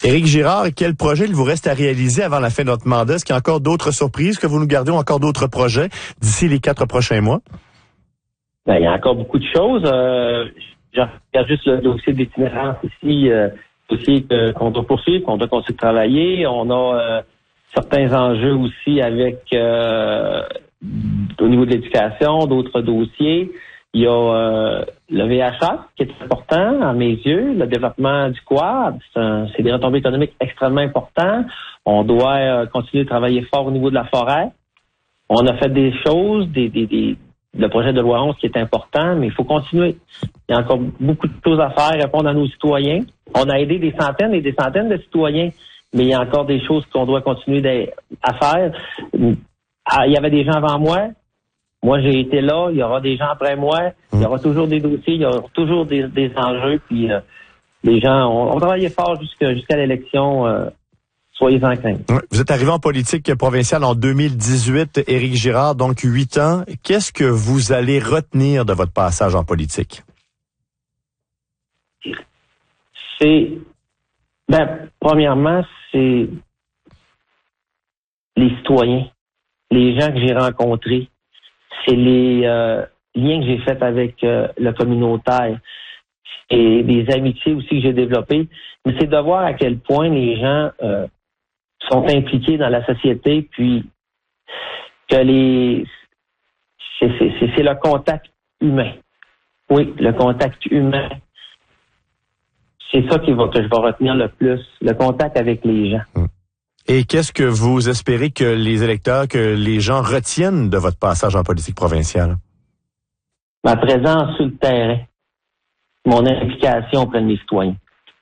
Éric Girard, quel projet il vous reste à réaliser avant la fin de votre mandat? Est-ce qu'il y a encore d'autres surprises, que vous nous gardez, ou encore d'autres projets d'ici les 4 prochains mois? Ben, il y a encore beaucoup de choses. Je regarde juste le dossier d'itinérance ici, dossier qu'on doit poursuivre, qu'on doit continuer de travailler. On a certains enjeux aussi avec au niveau de l'éducation, d'autres dossiers. Il y a le VHA qui est important à mes yeux, le développement du quad, c'est des retombées économiques extrêmement importantes. On doit continuer de travailler fort au niveau de la forêt. On a fait des choses, le projet de loi 11 qui est important, mais il faut continuer. Il y a encore beaucoup de choses à faire, répondre à nos citoyens. On a aidé des centaines et des centaines de citoyens, mais il y a encore des choses qu'on doit continuer à faire. Il y avait des gens avant moi. Moi, j'ai été là. Il y aura des gens après moi. Il y aura toujours des dossiers. Il y aura toujours des enjeux. Puis les gens, on travaillait fort jusqu'à l'élection. Soyez-en crainte. Vous êtes arrivé en politique provinciale en 2018, Éric Girard, donc 8 ans. Qu'est-ce que vous allez retenir de votre passage en politique? Premièrement, c'est les citoyens, les gens que j'ai rencontrés, c'est les liens que j'ai faits avec le communautaire et des amitiés aussi que j'ai développées. Mais c'est de voir à quel point les gens sont impliqués dans la société, puis que c'est le contact humain. Oui, le contact humain. C'est ça que je vais retenir le plus, le contact avec les gens. Et qu'est-ce que vous espérez que les électeurs, que les gens retiennent de votre passage en politique provinciale? Ma présence sur le terrain, mon implication auprès de mes citoyens.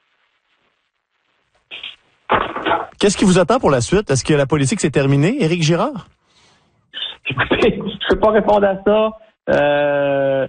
Qu'est-ce qui vous attend pour la suite? Est-ce que la politique s'est terminée, Éric Girard? Écoutez, je peux pas répondre à ça.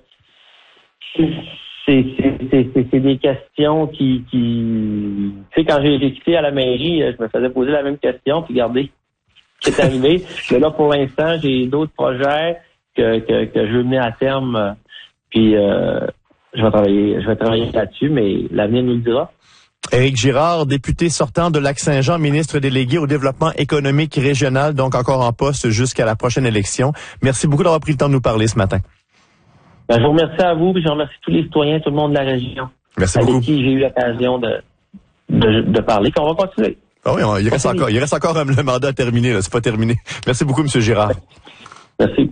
C'est des questions qui tu sais, quand j'ai quitté à la mairie, je me faisais poser la même question, puis regardez ce qui est arrivé. Mais là, pour l'instant, j'ai d'autres projets que je veux mener à terme, puis je vais travailler là-dessus, mais l'avenir nous le dira. Éric Girard, député sortant de Lac-Saint-Jean, ministre délégué au développement économique régional, donc encore en poste jusqu'à la prochaine élection. Merci beaucoup d'avoir pris le temps de nous parler ce matin. Je vous remercie à vous, puis je remercie tous les citoyens, tout le monde de la région. Merci avec beaucoup. Qui j'ai eu l'occasion de parler, qu'on va continuer. Ah oui, il reste encore le mandat à terminer, là, c'est pas terminé. Merci beaucoup, M. Girard. Merci.